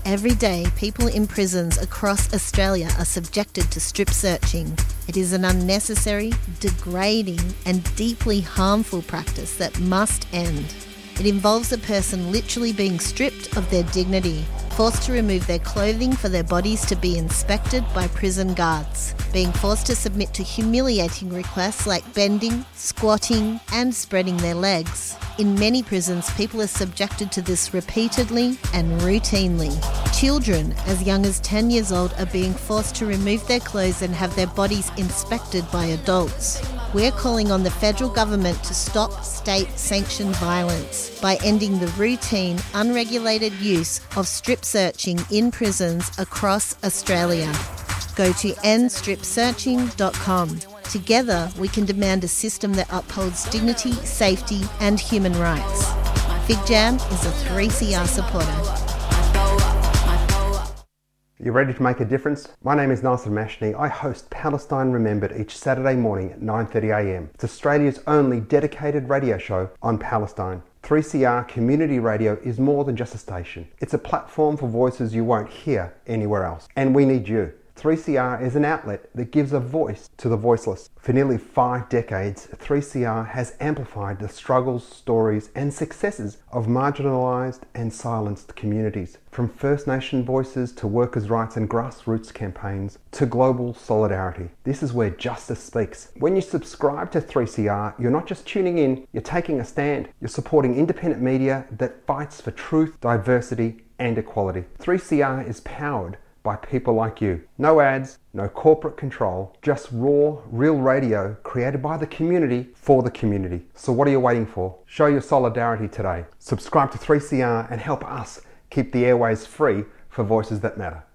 Every day, people in prisons across Australia are subjected to strip searching. It is an unnecessary, degrading, and deeply harmful practice that must end. It involves a person literally being stripped of their dignity, forced to remove their clothing for their bodies to be inspected by prison guards, being forced to submit to humiliating requests like bending, squatting, and spreading their legs. In many prisons, people are subjected to this repeatedly and routinely. Children as young as 10 years old are being forced to remove their clothes and have their bodies inspected by adults. We're calling on the federal government to stop state-sanctioned violence by ending the routine, unregulated use of strip searching in prisons across Australia. Go to endstripsearching.com. Together, we can demand a system that upholds dignity, safety, and human rights. Fig Jam is a 3CR supporter. You ready to make a difference? My name is Nasser Mashni. I host Palestine Remembered each Saturday morning at 9:30am. It's Australia's only dedicated radio show on Palestine. 3CR Community Radio is more than just a station. It's a platform for voices you won't hear anywhere else. And we need you. 3CR is an outlet that gives a voice to the voiceless. For nearly 5 decades, 3CR has amplified the struggles, stories, and successes of marginalised and silenced communities. From First Nation voices to workers' rights and grassroots campaigns to global solidarity. This is where justice speaks. When you subscribe to 3CR, you're not just tuning in, you're taking a stand. You're supporting independent media that fights for truth, diversity, and equality. 3CR is powered by people like you. No ads, no corporate control, just raw, real radio created by the community for the community. So what are you waiting for? Show your solidarity today. Subscribe to 3CR and help us keep the airways free for voices that matter.